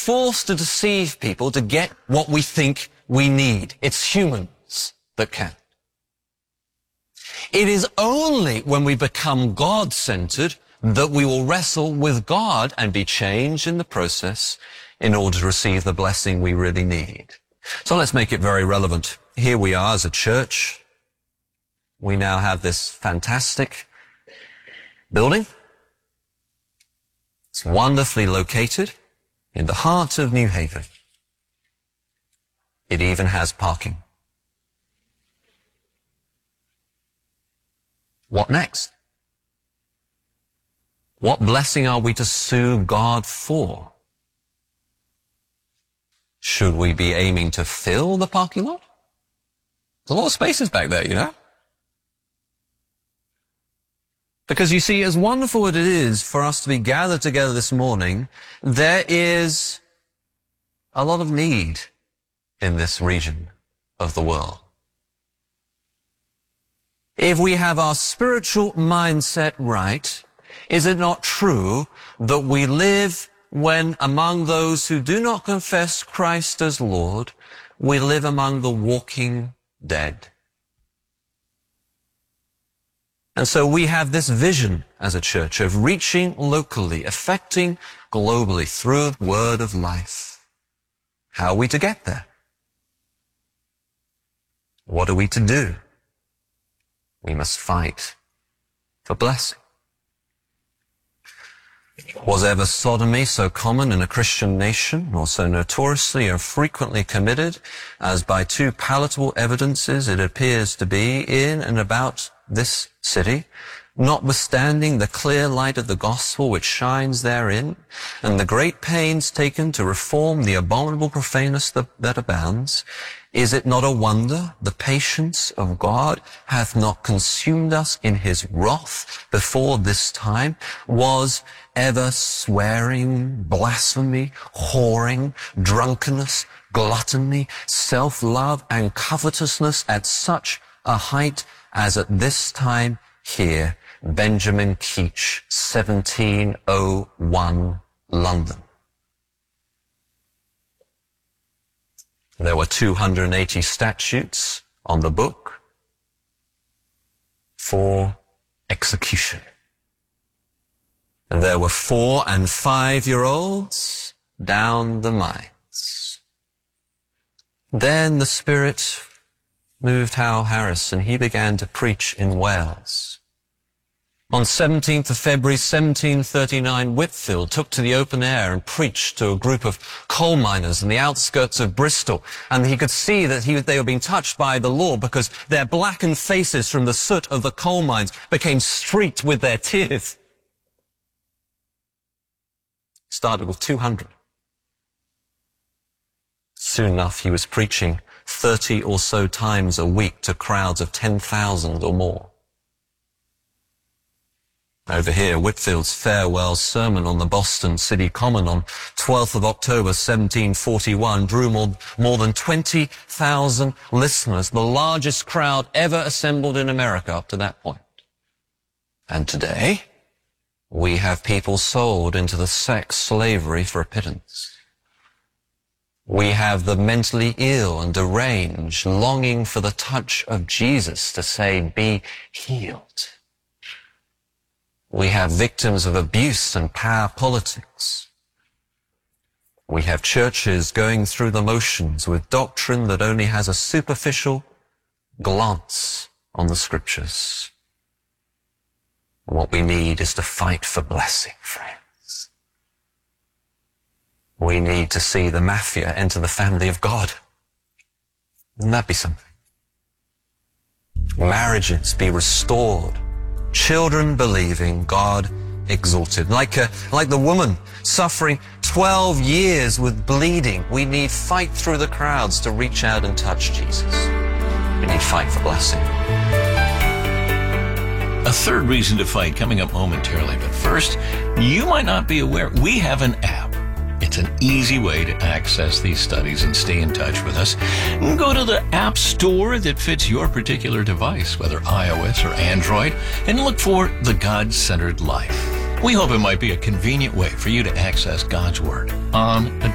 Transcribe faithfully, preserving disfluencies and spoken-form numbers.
forced to deceive people to get what we think we need. It's humans that can. It is only when we become God-centered that we will wrestle with God and be changed in the process in order to receive the blessing we really need. So let's make it very relevant. Here we are as a church. We now have this fantastic building. It's wonderfully located in the heart of New Haven. It even has parking. What next? What blessing are we to sue God for? Should we be aiming to fill the parking lot? There's a lot of spaces back there, you know? Because you see, as wonderful as it is for us to be gathered together this morning, there is a lot of need in this region of the world. If we have our spiritual mindset right, is it not true that we live when among those who do not confess Christ as Lord, we live among the walking dead? And so we have this vision as a church of reaching locally, affecting globally through the word of life. How are we to get there? What are we to do? We must fight for blessing. Was ever sodomy so common in a Christian nation, or so notoriously or frequently committed, as by two palatable evidences it appears to be in and about this city, notwithstanding the clear light of the gospel which shines therein, and the great pains taken to reform the abominable profaneness that, that abounds? Is it not a wonder the patience of God hath not consumed us in his wrath before this time? Was ever swearing, blasphemy, whoring, drunkenness, gluttony, self-love, and covetousness at such a height as at this time here, Benjamin Keach, seventeen oh one, London? There were two hundred eighty statutes on the book for execution. And there were four and five-year-olds down the mines. Then the Spirit moved Hal Harris, and he began to preach in Wales. On seventeenth of February seventeen thirty-nine, Whitefield took to the open air and preached to a group of coal miners in the outskirts of Bristol. And he could see that he, they were being touched by the Lord, because their blackened faces from the soot of the coal mines became streaked with their tears. Started with two hundred. Soon enough, he was preaching thirty or so times a week to crowds of ten thousand or more. Over here, Whitefield's farewell sermon on the Boston City Common on twelfth of October seventeen forty-one drew more, more than twenty thousand listeners, the largest crowd ever assembled in America up to that point. And today, we have people sold into the sex slavery for a pittance. We have the mentally ill and deranged longing for the touch of Jesus to say, be healed. We have victims of abuse and power politics. We have churches going through the motions with doctrine that only has a superficial glance on the scriptures. What we need is to fight for blessing, friends. We need to see the mafia enter the family of God. Wouldn't that be something? Marriages be restored. Children believing, God exalted. Like a, like the woman suffering twelve years with bleeding, we need fight through the crowds to reach out and touch Jesus. We need fight for blessing. A third reason to fight coming up momentarily, but first, you might not be aware, we have an app. It's an easy way to access these studies and stay in touch with us. Go to the app store that fits your particular device, whether iOS or Android, and look for The God-Centered Life. We hope it might be a convenient way for you to access God's Word on a